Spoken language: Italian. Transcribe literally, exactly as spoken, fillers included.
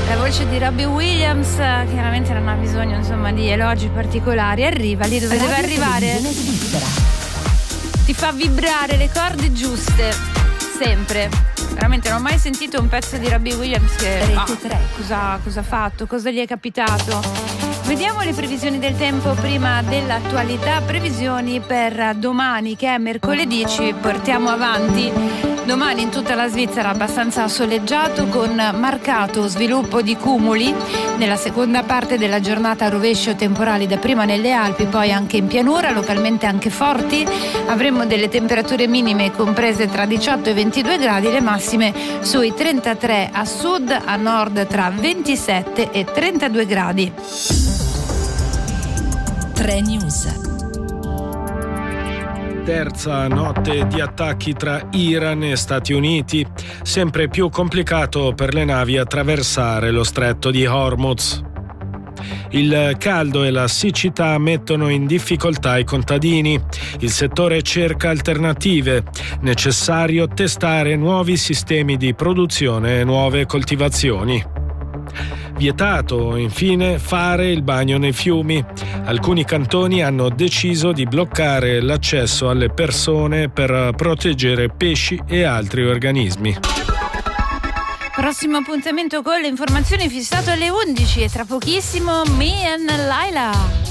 La voce di Robbie Williams chiaramente non ha bisogno, insomma, di elogi particolari. Arriva lì dove deve arrivare. Ti fa vibrare le corde giuste, sempre. Veramente non ho mai sentito un pezzo di Robbie Williams che ah, cosa, cosa ha fatto, cosa gli è capitato. Vediamo le previsioni del tempo prima dell'attualità. Previsioni per domani, che è mercoledì. Ci portiamo avanti. Domani in tutta la Svizzera abbastanza soleggiato, con marcato sviluppo di cumuli. Nella seconda parte della giornata rovescio temporali, dapprima nelle Alpi, poi anche in pianura, localmente anche forti. Avremo delle temperature minime comprese tra diciotto e ventidue gradi, le massime sui trentatré a sud, a nord tra ventisette e trentadue gradi. tre News. Terza notte di attacchi tra Iran e Stati Uniti. Sempre più complicato per le navi attraversare lo stretto di Hormuz. Il caldo e la siccità mettono in difficoltà i contadini. Il settore cerca alternative. Necessario testare nuovi sistemi di produzione e nuove coltivazioni. Vietato, infine, fare il bagno nei fiumi. Alcuni cantoni hanno deciso di bloccare l'accesso alle persone per proteggere pesci e altri organismi. Prossimo appuntamento con le informazioni fissato alle undici e tra pochissimo Me and Laila.